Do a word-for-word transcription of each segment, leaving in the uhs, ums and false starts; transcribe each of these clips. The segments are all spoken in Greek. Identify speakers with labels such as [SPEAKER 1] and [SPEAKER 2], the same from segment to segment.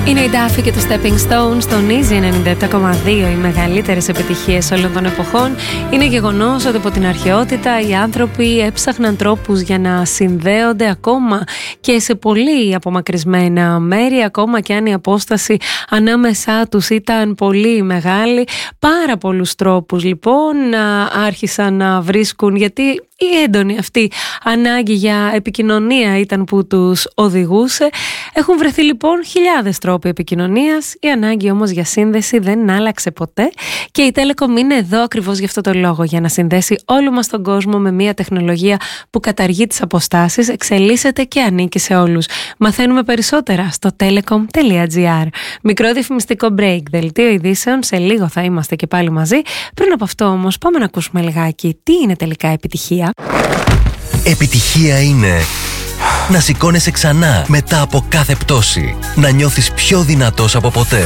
[SPEAKER 1] Είναι η Duffy και το Stepping Stones στον Easy ενενήντα επτά κόμμα δύο. Οι μεγαλύτερες επιτυχίες όλων των εποχών. Είναι γεγονός ότι από την αρχαιότητα οι άνθρωποι έψαχναν τρόπους για να συνδέονται ακόμα και σε πολύ απομακρυσμένα μέρη, ακόμα και αν η απόσταση ανάμεσά τους ήταν πολύ μεγάλη. Πάρα πολλούς τρόπους λοιπόν άρχισαν να βρίσκουν, γιατί η έντονη αυτή ανάγκη για επικοινωνία ήταν που τους οδηγούσε. Έχουν βρεθεί λοιπόν χιλιάδες τρόποι επικοινωνίας. Η ανάγκη όμως για σύνδεση δεν άλλαξε ποτέ και η Telecom είναι εδώ ακριβώς γι' αυτό το λόγο, για να συνδέσει όλο μας τον κόσμο με μια τεχνολογία που καταργεί τις αποστάσεις, εξελίσσεται και ανήκει σε όλους. Μαθαίνουμε περισσότερα στο telecom τελεία gr. Μικρό διαφημιστικό break, δελτίο ειδήσεων, σε λίγο θα είμαστε και πάλι μαζί. Πριν από αυτό όμως πάμε να ακούσουμε λιγάκι τι είναι τελικά επιτυχία.
[SPEAKER 2] Επιτυχία είναι να σηκώνεσαι ξανά μετά από κάθε πτώση. Να νιώθεις πιο δυνατός από ποτέ.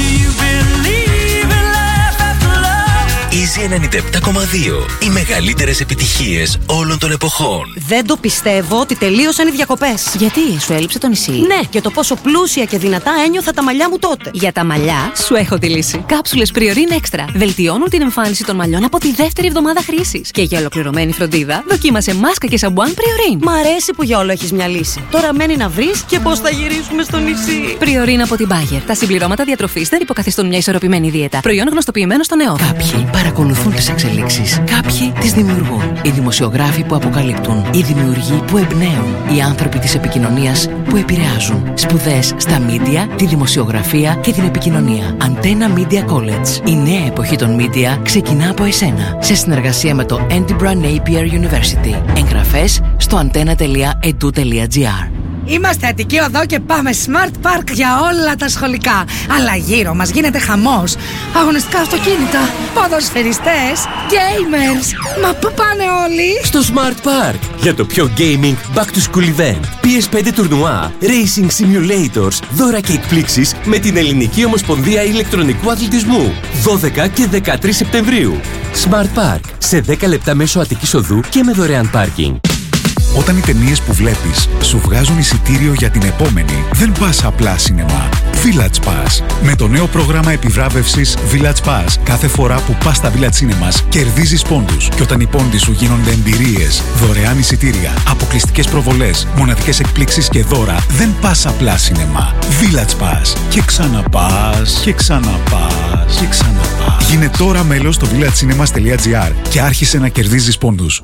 [SPEAKER 2] Easy ενενήντα επτά κόμμα δύο. Οι μεγαλύτερες επιτυχίες όλων των εποχών.
[SPEAKER 3] Δεν το πιστεύω ότι τελείωσαν οι διακοπές.
[SPEAKER 4] Γιατί, σου έλειψε το νησί?
[SPEAKER 3] Ναι, και το πόσο πλούσια και δυνατά ένιωθα τα μαλλιά μου τότε.
[SPEAKER 4] Για τα μαλλιά, σου έχω τη λύση. Κάψουλες Priorin Extra βελτιώνουν την εμφάνιση των μαλλιών από τη δεύτερη εβδομάδα χρήσης. Και για ολοκληρωμένη φροντίδα, δοκίμασε μάσκα και σαμπουάν Priorin.
[SPEAKER 3] Μ' αρέσει που για όλο έχεις μια λύση. Τώρα μένει να βρεις και πώς θα γυρίσουμε στο νησί.
[SPEAKER 4] Priorin από την Bayer. Τα συμπληρώματα διατροφής δεν υποκαθιστούν μια ισορροπημένη δίαιτα. Προϊόν γνωστοποιημένο στο νεό.
[SPEAKER 5] Κάποιοι παρακολουθούν τις εξελίξεις. Κάποιοι τις δημιουργούν. Οι δημοσιογράφοι που αποκαλύπτουν. Οι δημιουργοί που εμπνέουν. Οι άνθρωποι της επικοινωνίας που επηρεάζουν. Σπουδές στα μίντια, τη δημοσιογραφία και την επικοινωνία. Antenna Media College. Η νέα εποχή των μίντια ξεκινά από εσένα. Σε συνεργασία με το Edinburgh Napier University. Εγγραφές στο antenna τελεία edu τελεία gr.
[SPEAKER 6] Είμαστε Αττική Οδό και πάμε Smart Park για όλα τα σχολικά. Αλλά γύρω μας γίνεται χαμός. Αγωνιστικά αυτοκίνητα, ποδοσφαιριστές, gamers. Μα πού πάνε όλοι?
[SPEAKER 7] Στο Smart Park για το πιο gaming back to school event. πι ες φάιβ τουρνουά, racing simulators, δώρα και εκπλήξεις με την Ελληνική Ομοσπονδία Ηλεκτρονικού Αθλητισμού. δώδεκα και δεκατρείς Σεπτεμβρίου. Smart Park σε δέκα λεπτά μέσω Αττικής Οδού και με δωρεάν πάρκινγκ.
[SPEAKER 8] Όταν οι ταινίες που βλέπεις σου βγάζουν εισιτήριο για την επόμενη, δεν πας απλά σινεμά. Village Pass. Με το νέο πρόγραμμα επιβράβευσης Village Pass, κάθε φορά που πας στα Village Cinemas, κερδίζεις πόντους. Και όταν οι πόντοι σου γίνονται εμπειρίες, δωρεάν εισιτήρια, αποκλειστικές προβολές, μοναδικές εκπλήξεις και δώρα, δεν πας απλά σινεμά. Village Pass. Και ξαναπάς, και ξαναπάς, και ξαναπάς. Γίνε τώρα μέλος στο village cinemas τελεία gr και άρχισε να κερδίζεις πόντους.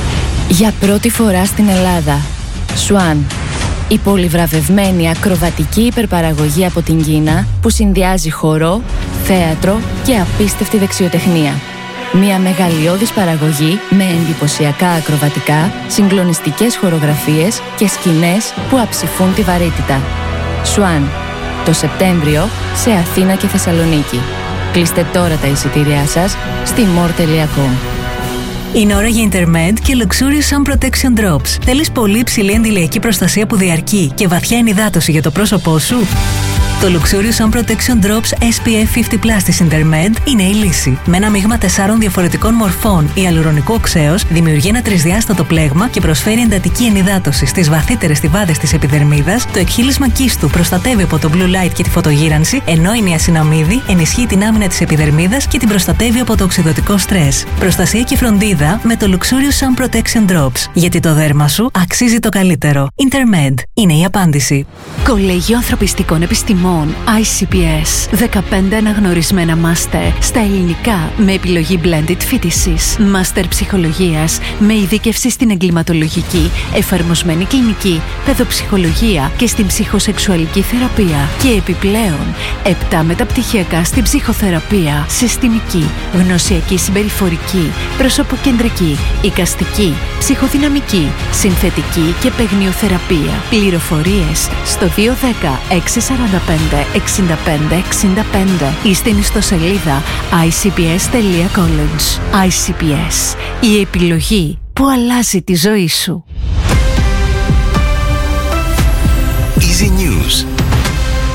[SPEAKER 9] Για πρώτη φορά στην Ελλάδα, Swan, η πολυβραβευμένη ακροβατική υπερπαραγωγή από την Κίνα που συνδυάζει χορό, θέατρο και απίστευτη δεξιοτεχνία. Μια μεγαλειώδης παραγωγή με εντυπωσιακά ακροβατικά, συγκλονιστικές χορογραφίες και σκηνές που αψηφούν τη βαρύτητα. Swan, το Σεπτέμβριο σε Αθήνα και Θεσσαλονίκη. Κλείστε τώρα τα εισιτήριά σας στη more τελεία com.
[SPEAKER 10] Είναι ώρα για Intermed και Luxurious Sun Protection Drops. Θέλεις πολύ ψηλή αντιλιακή προστασία που διαρκεί και βαθιά ενυδάτωση για το πρόσωπό σου? Το Luxurious Sun Protection Drops ες πι εφ πενήντα πλας της Intermed είναι η λύση. Με ένα μείγμα τεσσάρων διαφορετικών μορφών ιαλουρονικού οξέως δημιουργεί ένα τρισδιάστατο πλέγμα και προσφέρει εντατική ενυδάτωση στις βαθύτερες στιβάδες της επιδερμίδας. Το εκχύλισμα κύστου προστατεύει από το blue light και τη φωτογύρανση, ενώ η νιασιναμίδη ενισχύει την άμυνα της επιδερμίδας και την προστατεύει από το οξυδωτικό στρες. Προστασία και φροντίδα με το Luxurious Sun Protection Drops. Γιατί το δέρμα σου αξίζει το καλύτερο. Intermed είναι η απάντηση.
[SPEAKER 11] Κολέγιο Ανθρωπιστικών Επιστημών άι σι πι ες. δεκαπέντε αναγνωρισμένα μάστερ στα ελληνικά με επιλογή blended φοιτησής. Μάστερ ψυχολογίας με ειδίκευση στην εγκληματολογική, εφαρμοσμένη κλινική, παιδοψυχολογία και στην ψυχοσεξουαλική θεραπεία. Και επιπλέον επτά μεταπτυχιακά στην ψυχοθεραπεία, συστημική, γνωσιακή συμπεριφορική, προσωποκεντρική, εικαστική, ψυχοδυναμική, συνθετική και παιγνιοθεραπεία. Πληροφορίες στο δύο ένα μηδέν έξι τέσσερα πέντε εξήντα πέντε εξήντα πέντε ή στην ιστοσελίδα άι σι πι ες τελεία college. άι σι πι ες, η επιλογή που αλλάζει τη ζωή σου.
[SPEAKER 2] Easy News.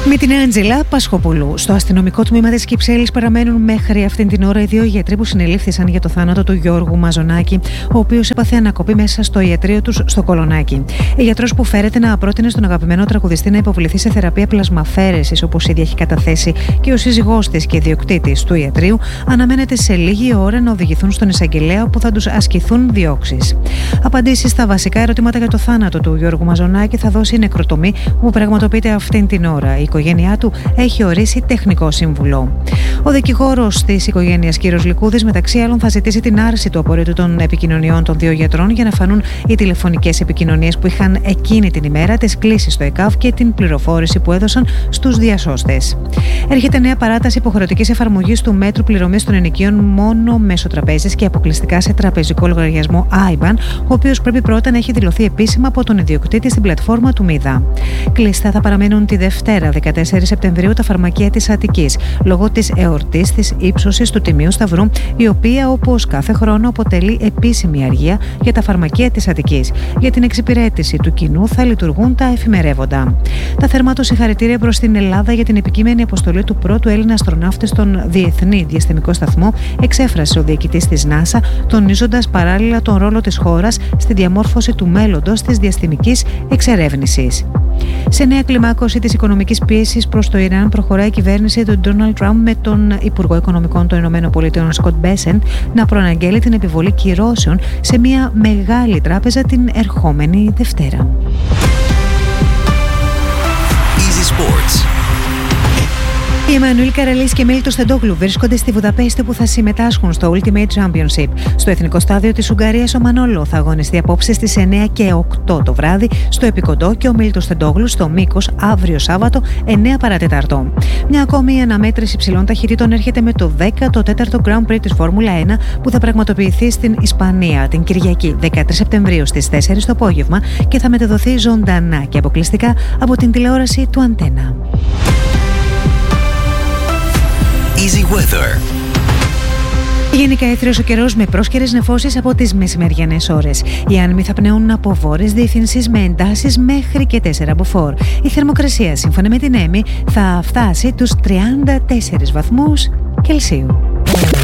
[SPEAKER 12] Με την Άντζελα Πασχοπούλου. Στο αστυνομικό τμήμα της Κυψέλης παραμένουν μέχρι αυτήν την ώρα οι δύο γιατροί που συνελήφθησαν για το θάνατο του Γιώργου Μαζονάκη, ο οποίος έπαθε ανακοπή μέσα στο ιατρείο τους στο Κολονάκι. Η γιατρός που φέρεται να πρότεινε στον αγαπημένο τραγουδιστή να υποβληθεί σε θεραπεία πλασμαφαίρεσης, όπως ήδη έχει καταθέσει και ο σύζυγός της και ιδιοκτήτης του ιατρείου, αναμένεται σε λίγη ώρα να οδηγηθούν στον εισαγγελέα, όπου θα τους ασκηθούν διώξεις. Απαντήσεις στα βασικά ερωτήματα για το θάνατο του Γιώργου Μαζονάκη θα δώσει η νεκροτομή που πραγματοποιείται αυτήν την ώρα. Η οικογένειά του έχει ορίσει τεχνικό σύμβουλο. Ο δικηγόρος της οικογένειας, κύριος Λικούδης, μεταξύ άλλων, θα ζητήσει την άρση του απορρίτου των επικοινωνιών των δύο γιατρών για να φανούν οι τηλεφωνικές επικοινωνίες που είχαν εκείνη την ημέρα, τις κλήσεις στο ΕΚΑΒ και την πληροφόρηση που έδωσαν στους διασώστες. Έρχεται νέα παράταση υποχρεωτικής εφαρμογής του μέτρου πληρωμής των ενοικίων μόνο μέσω τραπέζης και αποκλειστικά σε τραπεζικό λογαριασμό άι μπαν, ο οποίος πρέπει πρώτα να έχει δηλωθεί επίσημα από τον ιδιοκτήτη στην πλατφόρμα του Μίδα. Κλειστά θα παραμείνουν τη Δευτέρα, δεκατέσσερις Σεπτεμβρίου, τα φαρμακεία της Αττικής, λόγω της εορτής της ύψωσης του Τιμίου Σταυρού, η οποία, όπως κάθε χρόνο, αποτελεί επίσημη αργία για τα φαρμακεία της Αττικής. Για την εξυπηρέτηση του κοινού θα λειτουργούν τα εφημερεύοντα. Τα θερμάτω συγχαρητήρια προς την Ελλάδα για την επικείμενη αποστολή του πρώτου Έλληνα αστροναύτη στον Διεθνή Διαστημικό Σταθμό, εξέφρασε ο διοικητής της NASA, τονίζοντας παράλληλα τον ρόλο της χώρας στη διαμόρφωση του μέλλοντος της διαστημικής εξερεύνησης. Σε νέα κλιμάκωση της οικονομικής πίεσης προς το Ιράν, προχωράει η κυβέρνηση του Ντόναλντ Τραμπ με τον Υπουργό Οικονομικών των ΗΠΑ Σκοτ Μπέσεντ να προαναγγέλει την επιβολή κυρώσεων σε μια μεγάλη τράπεζα την ερχόμενη Δευτέρα.
[SPEAKER 2] Easy Sports.
[SPEAKER 12] Οι Εμμανουήλ Καραλής και Μίλτος Στεντόγλου βρίσκονται στη Βουδαπέστη, που θα συμμετάσχουν στο Ultimate Championship. Στο εθνικό στάδιο της Ουγγαρίας, ο Μανόλο θα αγωνιστεί απόψε στις εννιά και οκτώ το βράδυ στο Επικοντό και ο Μίλτος Στεντόγλου στο Μήκος αύριο Σάββατο εννιά παρά τέταρτο. Μια ακόμη αναμέτρηση υψηλών ταχυτήτων έρχεται με το δέκατο τέταρτο Grand Prix της Φόρμουλα ένα, που θα πραγματοποιηθεί στην Ισπανία την Κυριακή δεκατρείς Σεπτεμβρίου στις τέσσερις το απόγευμα και θα μεταδοθεί ζωντανά και αποκλειστικά από την τηλεόραση του Αντένα.
[SPEAKER 2] Easy Weather.
[SPEAKER 12] Γενικά έθριος ο καιρός με πρόσκαιρες νεφώσεις από τις μεσημεριανές ώρες. Οι άνεμοι θα πνέουν από βόρειες διευθύνσεις με εντάσεις μέχρι και τέσσερα μποφόρ. Η θερμοκρασία, σύμφωνα με την ΕΜΗ, θα φτάσει τους τριάντα τέσσερις βαθμούς Κελσίου.